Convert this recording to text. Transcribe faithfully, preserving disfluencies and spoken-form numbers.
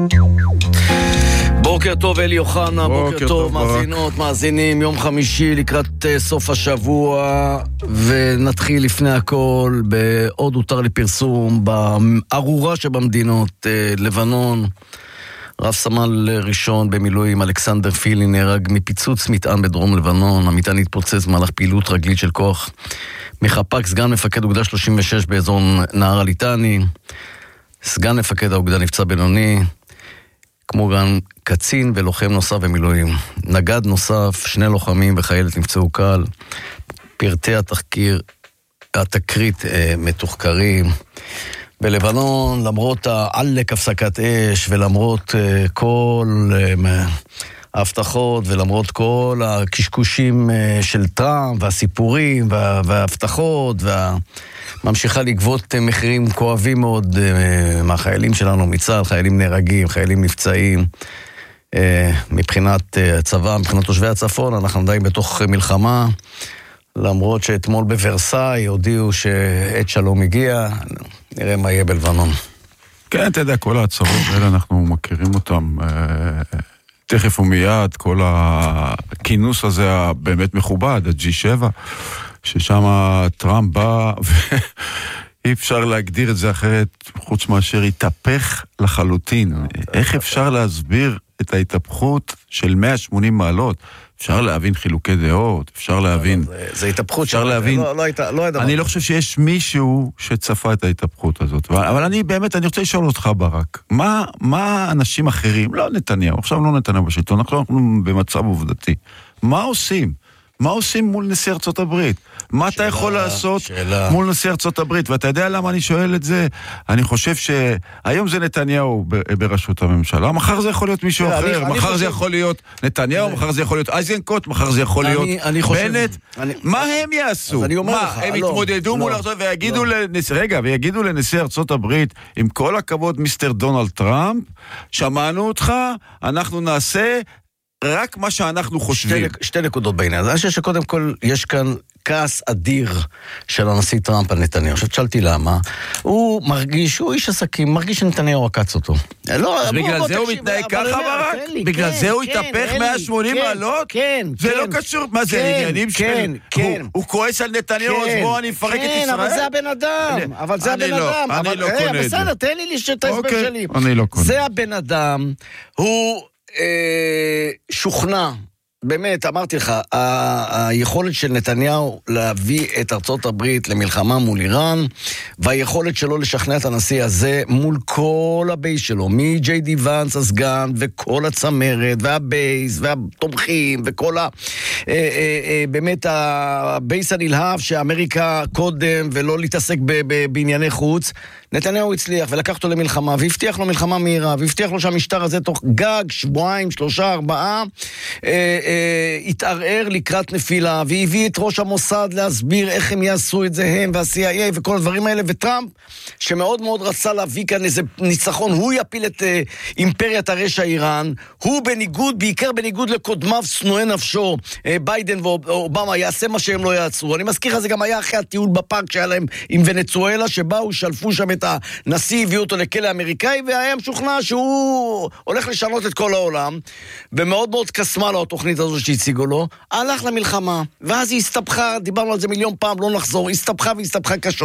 בוקר טוב אלי אוחנה, בוקר, בוקר טוב, טוב מאזינות, מאזינים, יום חמישי לקראת uh, סוף השבוע, ונתחיל לפני הכל בעוד הותר לפרסום בארורה שבמדינות, uh, לבנון. רב סמל ראשון במילואים אלכסנדר פילי נהרג מפיצוץ מטען בדרום לבנון. המטען התפוצץ במהלך פעילות רגלית של כוח מחפ"ק. סגן מפקד אוגדה שלושים ושש באזור נהר הליטני, סגן מפקד האוגדה נפצע בינוני, כמו גם קצין ולוחם נוסף במילואים. נגד נוסף, שני לוחמים וחיילת נפצעו קל. פרטי התחקיר, התקרית אה, מתוחקרים. בלבנון, למרות העלק הפסקת אש, ולמרות uh, כל uh, ההבטחות, ולמרות כל הקשקושים uh, של טראמפ, והסיפורים, וה, וההבטחות, וממשיכה לגבות uh, מחירים כואבים מאוד uh, מהחיילים שלנו מצה"ל, חיילים נהרגים, חיילים נפצעים. Uh, מבחינת uh, הצבא, מבחינת תושבי הצפון, אנחנו עדיין בתוך מלחמה, למרות שאתמול בוורסאי הודיעו שעת שלום הגיע. נראה מה יהיה בלבנון. כן, אתה יודע, כל ההצהרות האלה אנחנו מכירים אותם תכף ומיד, כל הכינוס הזה הבאמת מכובד, ה-ג'י שבע, ששם טראמפ בא, ואי אפשר להגדיר את זה אחרת, חוץ מאשר התהפך לחלוטין. איך אפשר להסביר את ההתהפכות של מאה ושמונים מעלות? אפשר להבין חילוקי דעות, אפשר להבין... זה התהפכות אפשר להבין... אני לא חושב שיש מישהו שצפה את ההתהפכות הזאת. אבל אני באמת, אני רוצה לשאול אותך ברק, מה, מה אנשים אחרים, לא נתניהו, עכשיו לא נתניהו בשלטון, אנחנו במצב עובדתי. מה עושים? מה עושים מול נשיא ארצות הברית? מה אתה יכול לעשות מול נשיא ארצות הברית? ואתה יודע למה אני שואל את זה? אני חושב שהיום זה נתניהו בראשות הממשלה, מחר זה יכול להיות מישהו אחר, מחר זה יכול להיות נתניהו, מחר זה יכול להיות איזנקוט, מחר זה יכול להיות בנט. מה הם יעשו? מה, הם יתמודדו מול ארצות ויגידו לנשיא, רגע, ויגידו לנשיא ארצות הברית, עם כל הכבוד מיסטר דונלד טראמפ, שמענו אותך, אנחנו נעשה רק מה שאנחנו חושבים. שתי, שתי נקודות בעניין. אני חושב שקודם כל יש כאן כעס אדיר של הנשיא טראמפ על נתניהו. עכשיו תשאלתי למה. הוא מרגיש, הוא איש עסקים, מרגיש שנתניהו עקץ אותו. לא, אז בגלל זה הוא מתנהג ככה ברק? בגלל זה הוא התהפך מאה ושמונים מעלות? כן, זה לא קשור, מה זה עניינים כן, כן. הוא כועס על נתניהו, אז בוא אני אפרק את ישראל? כן, אבל זה הבן אדם. אבל זה הבן אדם. אני לא קונה את זה. בסדר, תן לי את ההסבר שלי. אני לא קונה. זה הבן אדם, הוא שוכנע, באמת, אמרתי לך, היכולת של נתניהו להביא את ארצות הברית למלחמה מול איראן, והיכולת שלו לשכנע את הנשיא הזה מול כל הבייס שלו, מג'יי די ואנס הסגן, וכל הצמרת, והבייס, והתומכים, וכל ה... באמת הבייס הנלהב שאמריקה קודם, ולא להתעסק בענייני חוץ. נתניהו הצליח ולקח אותו למלחמה, והבטיח לו מלחמה מהירה, והבטיח לו שהמשטר הזה תוך גג, שבועיים, שלושה, ארבעה, אה, אה, התערער לקראת נפילה, והביא את ראש המוסד להסביר איך הם יעשו את זה, הם וה-סי איי איי וכל הדברים האלה, וטראמפ, שמאוד מאוד רצה להביא כאן איזה ניצחון, הוא יפיל את אה, אימפריית הרשע איראן, הוא בניגוד, בעיקר בניגוד לקודמיו שנואי נפשו, אה, ביידן ואובמה, יעשה מה שהם לא יעצרו. אני מזכיר לך, זה גם היה אחרי הטיול בפארק שהיה להם עם ונצואלה, שבאו, שלפו שם את הנשיא, הביאו אותו לכלא אמריקאי, והיה משוכנע שהוא הולך לשנות את כל העולם, ומאוד מאוד קסמה לו התוכנית הזו שהציגו לו, הלך למלחמה, ואז היא הסתבכה, דיברנו על זה מיליון פעם, לא נחזור, הסתבכה והסתבכה קשות.